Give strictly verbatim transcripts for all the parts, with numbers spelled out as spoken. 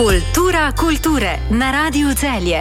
Kultura kulture na Radiu Celje.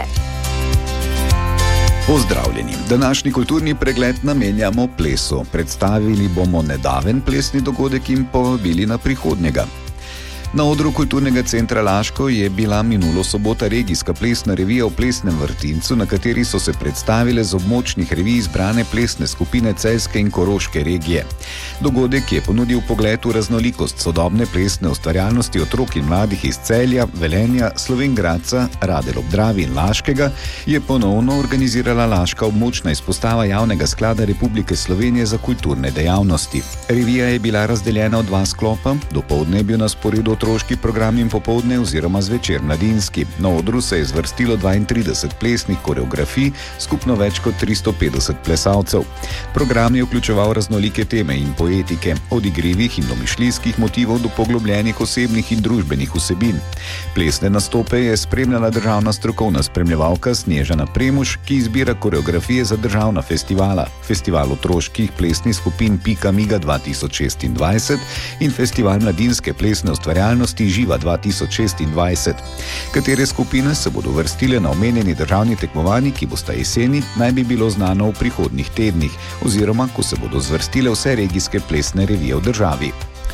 Pozdravljeni. Današnji kulturni pregled namenjamo plesu. Predstavili bomo nedaven plesni dogodek in povabili na prihodnjega. Na odru Kulturnega centra Laško je bila minulo sobota regijska plesna revija v Plesnem vrtincu, na kateri so se predstavile z območnih revij izbrane plesne skupine celjske in koroške regije. Dogodek je ponudil pogled v raznolikost sodobne plesne ustvarjalnosti otrok in mladih iz Celja, Velenja, Slovenj Gradca, Radelj ob Dravi in Laškega, je ponovno organizirala Laška območna izpostava Javnega sklada Republike Slovenije za kulturne dejavnosti. Revija je bila razdeljena v dva sklopa, dopoldne je bil na sporedu otroški program in popoldne oziroma zvečer mladinski. Na odru se je zvrstilo dvaintrideset plesnih koreografij, skupno več kot tristo petdeset plesalcev. Program je vključeval raznolike teme in poetike, od igrivih in domišljijskih motivov do poglobljenih osebnih in družbenih vsebin. Plesne nastope je spremljala državna strokovna spremljevalka Snežana Premuš, ki izbira koreografije za državna festivala, Festival otroških plesnih skupin Pika Miga dva tisoč šestindvajset in Festival mladinske plesne ustvarjalnosti Živa dva tisoč šestindvajset. Katere skupine se bodo vrstile na omenjeni državni tekmovanji, ki bosta jeseni, naj bi bilo znano v prihodnjih tednih, oziroma ko se bodo zvrstile vse regijske plesne revije v državi.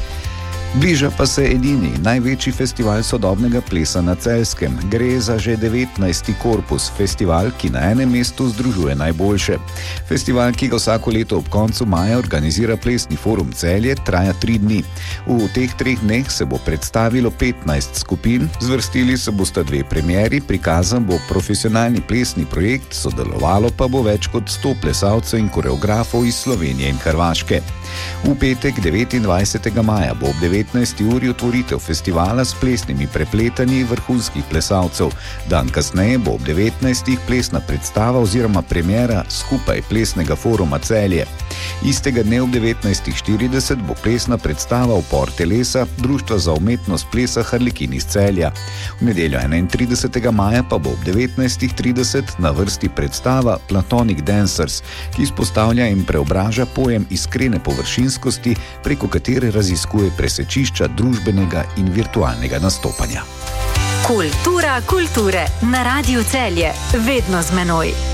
Bliža pa se edini, največji festival sodobnega plesa na Celjskem. Gre za že devetnajsti korpus, festival, ki na enem mestu združuje najboljše. Festival, ki ga vsako leto ob koncu maja organizira Plesni forum Celje, traja tri dni. V teh treh dneh se bo predstavilo petnajst skupin, zvrstili se bosta dve premieri, prikazan bo profesionalni plesni projekt, sodelovalo pa bo več kot sto plesalcev in koreografov iz Slovenije in Hrvaške. V petek devetindvajsetega maja bo ob devetnajsti uri otvoritev festivala s plesnimi prepletanji vrhunskih plesalcev. Dan kasneje bo ob devetnajstih plesna predstava oziroma premiera Skupaj plesnega foruma Celje. Istega dne ob devetnajst štirideset bo plesna predstava Upor telesa Društva za umetnost plesa Harlekin iz Celja. V nedeljo enaintridesetega maja pa bo ob devetnajst trideset na vrsti predstava Platonic Dancers, ki izpostavlja in preobraža pojem iskrene površinskosti, preko katere raziskuje presečišča družbenega in virtualnega nastopanja. Kultura kulture na Radiu Celje, vedno z menoj.